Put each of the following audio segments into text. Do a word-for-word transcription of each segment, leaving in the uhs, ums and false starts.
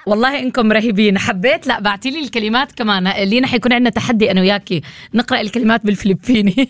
والله إنكم رهيبين. حبيت لا بعتيلي الكلمات كمان. لينا حيكون عندنا تحدي أنا وياكي نقرأ الكلمات بالفلبيني.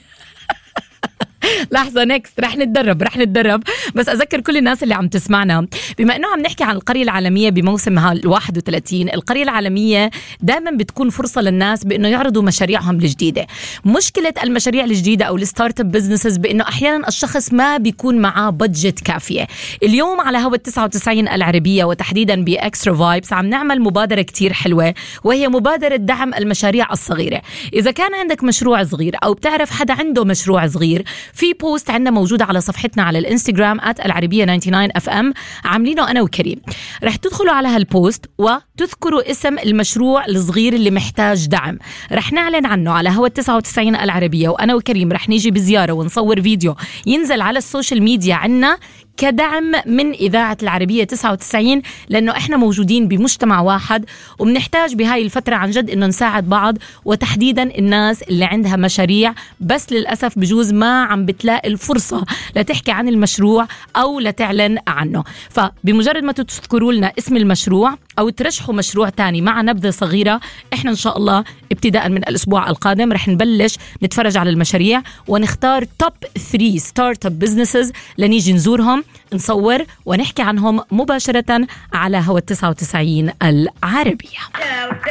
لحظة نيكست رح نتدرب رح نتدرب بس أذكر كل الناس اللي عم تسمعنا بما أنه عم نحكي عن القرية العالمية بموسمها الواحد وثلاثين. القرية العالمية دائما بتكون فرصة للناس بأنه يعرضوا مشاريعهم الجديدة. مشكلة المشاريع الجديدة أو الستارت اب بزنسز بأنه أحيانا الشخص ما بيكون معاه بادجت كافية. اليوم على هوا تسعة وتسعين العربية وتحديدا بإكسترا فايبس عم نعمل مبادرة كتير حلوة وهي مبادرة دعم المشاريع الصغيرة. إذا كان عندك مشروع صغير أو بتعرف حدا عنده مشروع صغير في بوست عندنا موجودة على صفحتنا على الانستغرام آت العربية تسعة وتسعين اف ام عاملينه أنا وكريم. رح تدخلوا على هالبوست وتذكروا اسم المشروع الصغير اللي محتاج دعم. رح نعلن عنه على هوا تسعة وتسعين العربية وأنا وكريم رح نيجي بزيارة ونصور فيديو ينزل على السوشيال ميديا عنا كدعم من إذاعة العربية تسعة وتسعين لأنه إحنا موجودين بمجتمع واحد وبنحتاج بهاي الفترة عن جد إنه نساعد بعض وتحديدا الناس اللي عندها مشاريع بس للأسف بجوز ما عم بتلاقي الفرصة لتحكي عن المشروع أو لتعلن عنه. فبمجرد ما تذكروا لنا اسم المشروع أو ترشحوا مشروع تاني مع نبذة صغيرة إحنا إن شاء الله ابتداء من الأسبوع القادم رح نبلش نتفرج على المشاريع ونختار توب ثلاثة ستارت اب بزنسز لنيجي نزورهم نصور ونحكي عنهم مباشرة على هوا تسعة وتسعين العربية.